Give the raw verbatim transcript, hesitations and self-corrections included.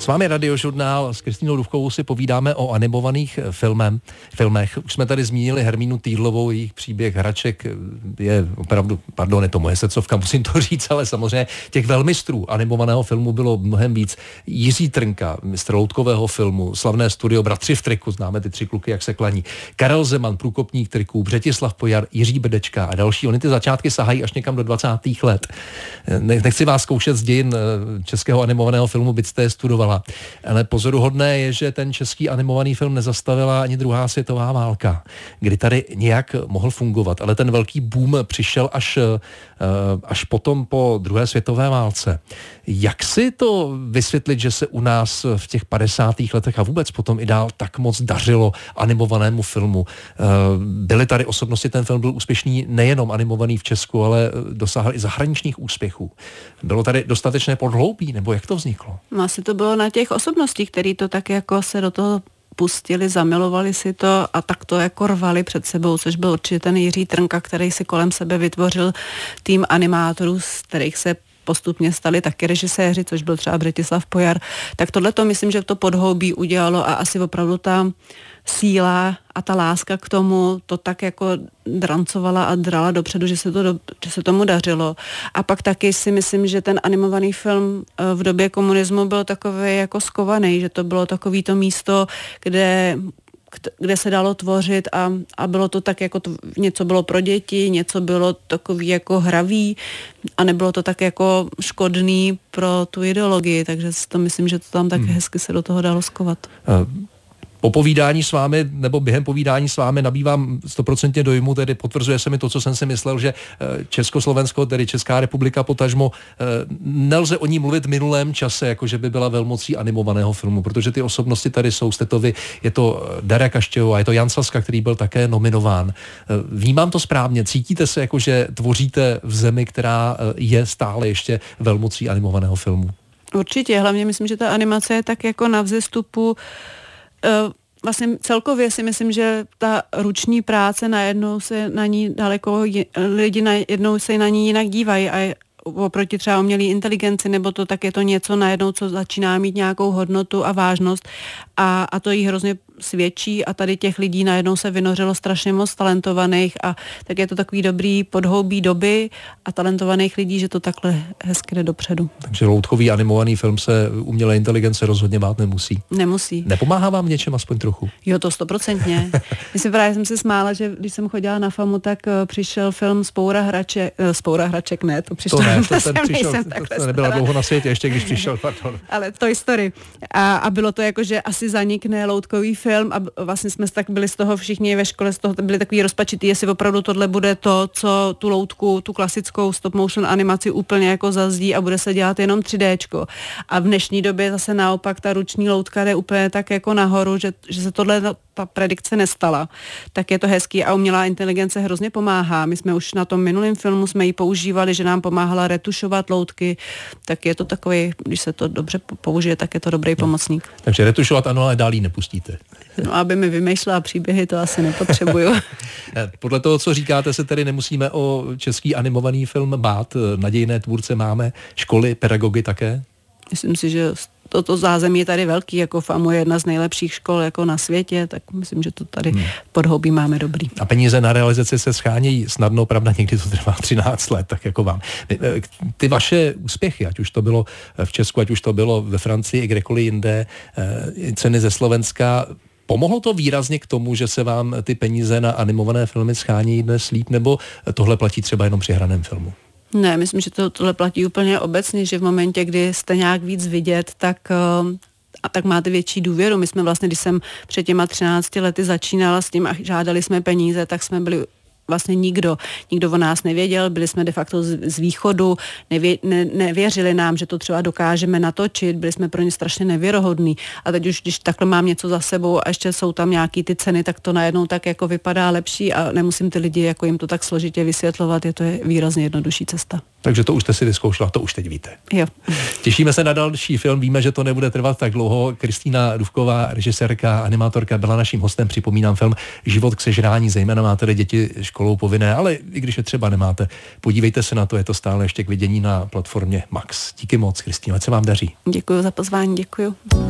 S vámi Radiožurnál, s Kristýnou Dufkovou si povídáme o animovaných filmem, filmech. Už jsme tady zmínili Hermínu Týdlovou, jejich příběh hraček je opravdu, pardon, je to moje srdcovka, musím to říct, ale samozřejmě těch velmistrů animovaného filmu bylo mnohem víc. Jiří Trnka, mistr loutkového filmu, slavné studio Bratři v triku, známe ty tři kluky, jak se klaní. Karel Zeman, průkopník triků, Břetislav Pojar, Jiří Bedečka a další. Oni ty začátky sahají až někam do dvacátých let. Nechci vás zkoušet z dějin českého animovaného filmu, byť jste je studovala. Ale pozoruhodné je, že ten český animovaný film nezastavila ani druhá světová válka, kdy tady nějak mohl fungovat. Ale ten velký boom přišel až, až potom po druhé světové válce. Jak si to vysvětlit, že se u nás v těch padesátých letech a vůbec potom i dál tak moc dařilo animovanému filmu? Byly tady osobnosti, ten film byl úspěšný nejenom animovaný v Česku, ale dosáhl i zahraničních úspěchů. Bylo tady dostatečné podhloubí, nebo jak to vzniklo? No, asi to bylo na těch osobnostích, který to tak jako se do toho pustili, zamilovali si to a tak to jako rvali před sebou, což byl určitě ten Jiří Trnka, který si kolem sebe vytvořil tým animátorů, z kterých se postupně stali taky režiséři, což byl třeba Břetislav Pojar. Tak tohle to myslím, že to podhoubí udělalo a asi opravdu ta síla a ta láska k tomu to tak jako drancovala a drala dopředu, že se, to do, že se tomu dařilo. A pak taky si myslím, že ten animovaný film v době komunismu byl takový jako skovaný, že to bylo takový to místo, kde kde se dalo tvořit a, a bylo to tak jako to, něco bylo pro děti, něco bylo takový jako hravý a nebylo to tak jako škodný pro tu ideologii, takže to myslím, že to tam tak hmm. hezky se do toho dalo skovat. Uh. Po povídání s vámi, nebo během povídání s vámi nabývám stoprocentně dojmu, tedy potvrzuje se mi to, co jsem si myslel, že Československo, tedy Česká republika potažmo, nelze o ní mluvit v minulém čase, jako že by byla velmocí animovaného filmu, protože ty osobnosti tady jsou, jste to vy, je to Darja Kaštěhová, je to Jan Saska, který byl také nominován. Vnímám to správně, cítíte se jako, že tvoříte v zemi, která je stále ještě velmocí animovaného filmu? Určitě, hlavně myslím, že ta animace je tak jako na vzestupu. Vlastně celkově si myslím, že ta ruční práce najednou se na ní daleko, lidi najednou se na ní jinak dívají a oproti třeba umělé inteligenci, nebo to tak je to něco najednou, co začíná mít nějakou hodnotu a vážnost a, a to jí hrozně svědčí a tady těch lidí najednou se vynořilo strašně moc talentovaných a tak je to takový dobrý podhoubí doby a talentovaných lidí, že to takhle hezky jde dopředu. Takže loutkový animovaný film se umělé inteligence rozhodně bát nemusí. Nemusí. Nepomáhá vám v něčem aspoň trochu? Jo, to stoprocentně. Myslím, právě jsem se smála, že když jsem chodila na FAMu, tak uh, přišel film Spoura hraček, uh, Spoura hraček ne, to přišlo. To ne, to ten přišel, to, to nebyla dlouho na světě, ještě když přišel, pardon. Ale Toy Story. A, a bylo to jako, že asi zanikne loutkový film a vlastně jsme tak byli z toho všichni ve škole, z toho byli takový rozpačitý, jestli opravdu tohle bude to, co tu loutku, tu klasickou stop motion animaci úplně jako zazdí a bude se dělat jenom tři déčko. A v dnešní době zase naopak ta ruční loutka jde úplně tak jako nahoru, že, že se tohle ta predikce nestala. Tak je to hezký a umělá inteligence hrozně pomáhá. My jsme už na tom minulém filmu jsme ji používali, že nám pomáhala retušovat loutky, tak je to takový, když se to dobře použije, tak je to dobrý pomocník. No, takže retušovat ano, ale dál ji nepustíte. No, aby mi vymýšlela příběhy, to asi nepotřebuju. Podle toho, co říkáte, se tedy nemusíme o český animovaný film bát. Nadějné tvůrce máme, školy, pedagogy také? Myslím si, že toto zázemí je tady velký, jako FAMU je jedna z nejlepších škol jako na světě, tak myslím, že to tady hmm. podhoubí máme dobrý. A peníze na realizaci se schánějí snadno, pravda, někdy to trvá třináct let, tak jako vám. Ty vaše úspěchy, ať už to bylo v Česku, ať už to bylo ve Francii, i kdekoliv jinde, ceny ze Slovenska, pomohlo to výrazně k tomu, že se vám ty peníze na animované filmy schánějí dnes líp, nebo tohle platí třeba jenom při hraném filmu? Ne, myslím, že to, tohle platí úplně obecně, že v momentě, kdy jste nějak víc vidět, tak, a tak máte větší důvěru. My jsme vlastně, když jsem před těma třinácti lety začínala s tím a žádali jsme peníze, tak jsme byli vlastně nikdo. Nikdo o nás nevěděl, byli jsme de facto z, z východu, nevě, ne, nevěřili nám, že to třeba dokážeme natočit, byli jsme pro ně strašně nevěrohodní. A teď už, když takhle mám něco za sebou a ještě jsou tam nějaký ty ceny, tak to najednou tak jako vypadá lepší a nemusím ty lidi jako jim to tak složitě vysvětlovat, je to je výrazně jednodušší cesta. Takže to už jste si vyzkoušela, to už teď víte. Jo. Těšíme se na další film, víme, že to nebude trvat tak dlouho. Kristýna Dufková, režisérka, animátorka, byla naším hostem, připomínám film Život k sežrání, zejména máte děti školou povinné, ale i když je třeba nemáte, podívejte se na to, je to stále ještě k vidění na platformě Max. Díky moc, Kristýno, ať se vám daří. Děkuji za pozvání, děkuji.